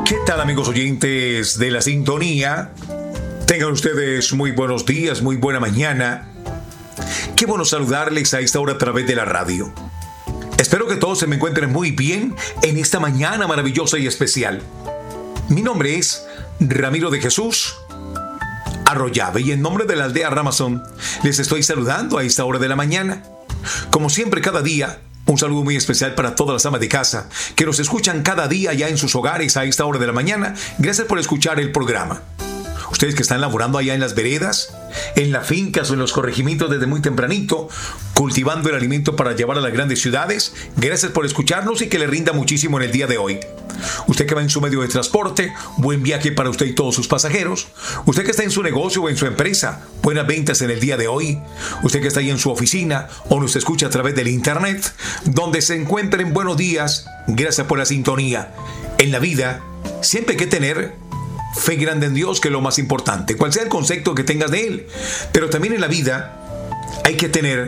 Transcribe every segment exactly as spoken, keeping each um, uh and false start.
¿Qué tal, amigos oyentes de la sintonía? Tengan ustedes muy buenos días, muy buena mañana. Qué bueno saludarles a esta hora a través de la radio. Espero que todos se me encuentren muy bien en esta mañana maravillosa y especial. Mi nombre es Ramiro de Jesús Arroyave y en nombre de la aldea Ramazón les estoy saludando a esta hora de la mañana. Como siempre, cada día, un saludo muy especial para todas las amas de casa que nos escuchan cada día ya en sus hogares a esta hora de la mañana. Gracias por escuchar el programa. Ustedes que están laborando allá en las veredas, en las fincas o en los corregimientos desde muy tempranito, cultivando el alimento para llevar a las grandes ciudades, gracias por escucharnos y que le rinda muchísimo en el día de hoy. Usted que va en su medio de transporte, buen viaje para usted y todos sus pasajeros. Usted que está en su negocio o en su empresa, buenas ventas en el día de hoy. Usted que está ahí en su oficina o nos escucha a través del internet, donde se encuentren, buenos días, gracias por la sintonía. En la vida, siempre hay que tener fe grande en Dios, que es lo más importante, cual sea el concepto que tengas de Él. Pero también en la vida hay que tener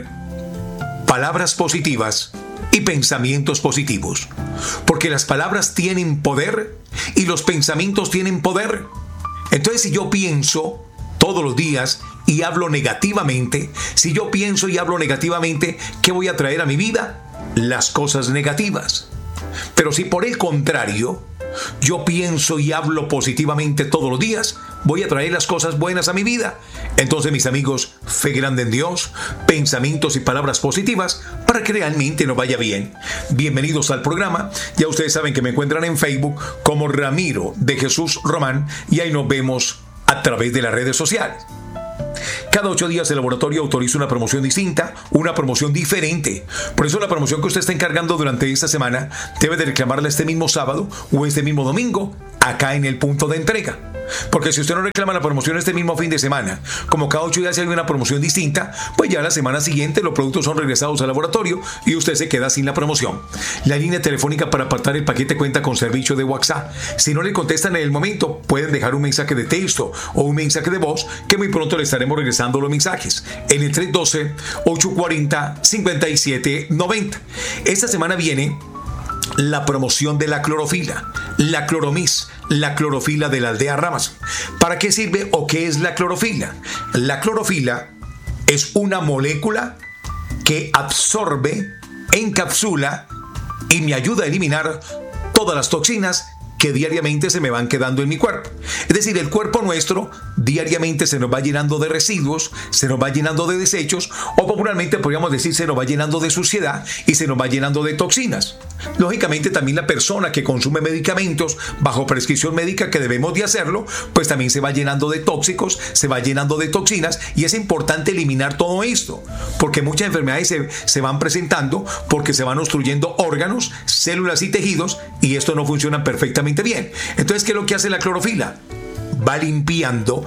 palabras positivas y pensamientos positivos, porque las palabras tienen poder y los pensamientos tienen poder. Entonces, si yo pienso todos los días y hablo negativamente, si yo pienso y hablo negativamente, ¿qué voy a traer a mi vida? Las cosas negativas. Pero si por el contrario yo pienso y hablo positivamente todos los días, voy a traer las cosas buenas a mi vida. Entonces, mis amigos, fe grande en Dios, pensamientos y palabras positivas para que realmente nos vaya bien. Bienvenidos al programa. Ya ustedes saben que me encuentran en Facebook como Ramiro de Jesús Román y ahí nos vemos a través de las redes sociales. Cada ocho días el laboratorio autoriza una promoción distinta, una promoción diferente. Por eso la promoción que usted está encargando durante esta semana debe de reclamarla este mismo sábado o este mismo domingo acá en el punto de entrega. Porque si usted no reclama la promoción este mismo fin de semana, como cada ocho días hay una promoción distinta, pues ya la semana siguiente los productos son regresados al laboratorio y usted se queda sin la promoción. La línea telefónica para apartar el paquete cuenta con servicio de WhatsApp. Si no le contestan en el momento, pueden dejar un mensaje de texto o un mensaje de voz que muy pronto le estaremos regresando los mensajes en el tres uno dos, ocho cuatro cero, cinco siete nueve cero. Esta semana viene la promoción de la clorofila, la cloromis, la clorofila de la aldea Ramazón. ¿Para qué sirve o qué es la clorofila? La clorofila es una molécula que absorbe, encapsula y me ayuda a eliminar todas las toxinas que diariamente se me van quedando en mi cuerpo. Es decir, el cuerpo nuestro diariamente se nos va llenando de residuos, se nos va llenando de desechos, o popularmente podríamos decir se nos va llenando de suciedad y se nos va llenando de toxinas. Lógicamente también la persona que consume medicamentos bajo prescripción médica, que debemos de hacerlo, pues también se va llenando de tóxicos, se va llenando de toxinas, y es importante eliminar todo esto, porque muchas enfermedades se, se van presentando porque se van obstruyendo órganos, células y tejidos, y esto no funciona perfectamente bien. Entonces, ¿qué es lo que hace la clorofila? Va limpiando,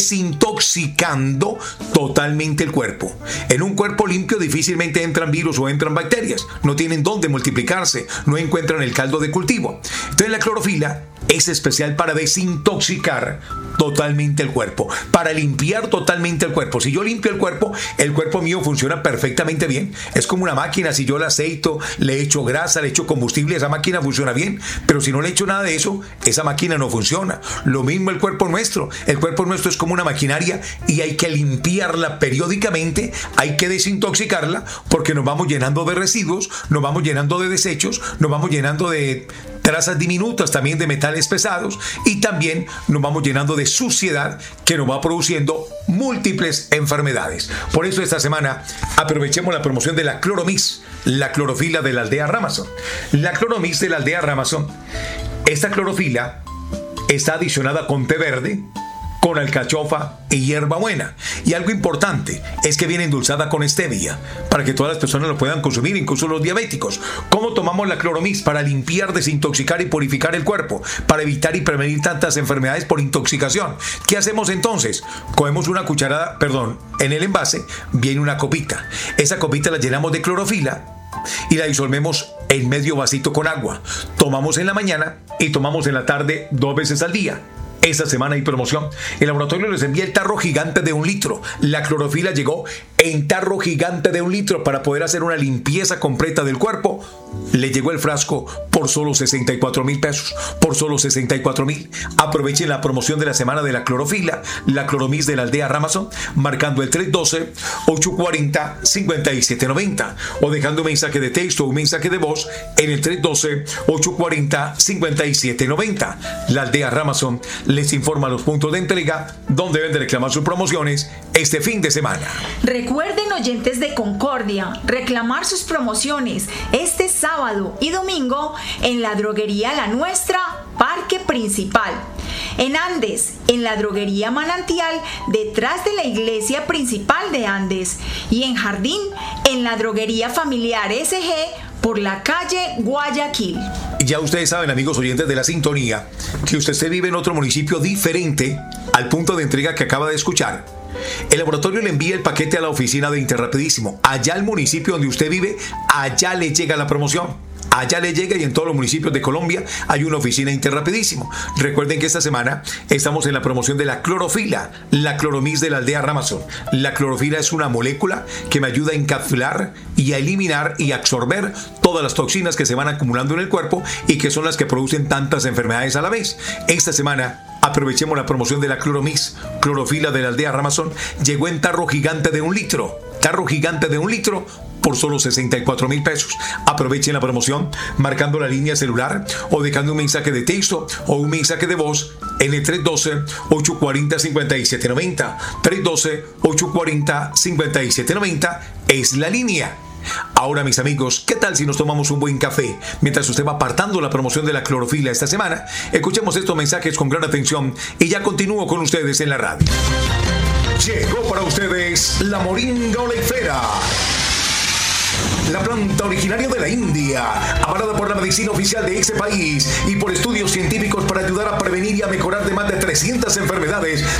desintoxicando totalmente el cuerpo. En un cuerpo limpio difícilmente entran virus o entran bacterias. No tienen dónde multiplicarse, no encuentran el caldo de cultivo. Entonces la clorofila es especial para desintoxicar totalmente el cuerpo, para limpiar totalmente el cuerpo. Si yo limpio el cuerpo, el cuerpo mío funciona perfectamente bien. Es como una máquina. Si yo la aceito, le echo grasa, le echo combustible, esa máquina funciona bien. Pero si no le echo nada de eso, esa máquina no funciona. Lo mismo el cuerpo nuestro. El cuerpo nuestro es como una maquinaria y hay que limpiarla periódicamente, hay que desintoxicarla, porque nos vamos llenando de residuos, nos vamos llenando de desechos, nos vamos llenando de trazas diminutas también de metales pesados, y también nos vamos llenando de suciedad que nos va produciendo múltiples enfermedades. Por eso esta semana aprovechemos la promoción de la cloromis, la clorofila de la aldea Ramazón. La cloromis de la aldea Ramazón, esta clorofila está adicionada con té verde, con alcachofa y hierbabuena. Y algo importante es que viene endulzada con stevia para que todas las personas lo puedan consumir, incluso los diabéticos. ¿Cómo tomamos la cloromis? Para limpiar, desintoxicar y purificar el cuerpo, para evitar y prevenir tantas enfermedades por intoxicación. ¿Qué hacemos entonces? Cogemos una cucharada, perdón, en el envase viene una copita. Esa copita la llenamos de clorofila y la disolvemos en medio vasito con agua. Tomamos en la mañana y tomamos en la tarde dos veces al día. Esta semana hay promoción. El laboratorio les envía el tarro gigante de un litro. La clorofila llegó en tarro gigante de un litro para poder hacer una limpieza completa del cuerpo. Le llegó el frasco por solo sesenta y cuatro mil pesos. Por solo sesenta y cuatro mil. Aprovechen la promoción de la semana de la clorofila, la cloromix de la aldea Ramazón, marcando el tres uno dos, ocho cuatro cero, cinco siete nueve cero o dejando un mensaje de texto o un mensaje de voz en el tres uno dos, ocho cuatro cero, cinco siete nueve cero. La aldea Ramazón les informa los puntos de entrega donde deben de reclamar sus promociones este fin de semana. Recuerden, oyentes de Concordia, reclamar sus promociones este sábado y domingo en la droguería La Nuestra, Parque Principal. En Andes, en la droguería Manantial, detrás de la iglesia principal de Andes. Y en Jardín, en la droguería familiar S G, por la calle Guayaquil. Ya ustedes saben, amigos oyentes de la sintonía, que usted se vive en otro municipio diferente al punto de entrega que acaba de escuchar. El laboratorio le envía el paquete a la oficina de Interrapidísimo. Allá al municipio donde usted vive, allá le llega la promoción. Allá le llega y en todos los municipios de Colombia hay una oficina Interrapidísimo. Recuerden que esta semana estamos en la promoción de la clorofila, la cloromix de la aldea Ramazón. La clorofila es una molécula que me ayuda a encapsular y a eliminar y absorber todas las toxinas que se van acumulando en el cuerpo y que son las que producen tantas enfermedades a la vez. Esta semana aprovechemos la promoción de la cloromix, clorofila de la aldea Ramazón. Llegó en tarro gigante de un litro. Tarro gigante de un litro por solo sesenta y cuatro mil pesos. Aprovechen la promoción marcando la línea celular o dejando un mensaje de texto o un mensaje de voz en el tres uno dos, ocho cuatro cero, cinco siete nueve cero. tres uno dos, ocho cuatro cero, cinco siete nueve cero es la línea. Ahora, mis amigos, ¿qué tal si nos tomamos un buen café mientras usted va apartando la promoción de la clorofila esta semana? Escuchemos estos mensajes con gran atención y ya continúo con ustedes en la radio. Llegó para ustedes la moringa oleifera, la planta originaria de la India, avalada por la medicina oficial de ese país y por estudios científicos para ayudar a prevenir y a mejorar de más de trescientas enfermedades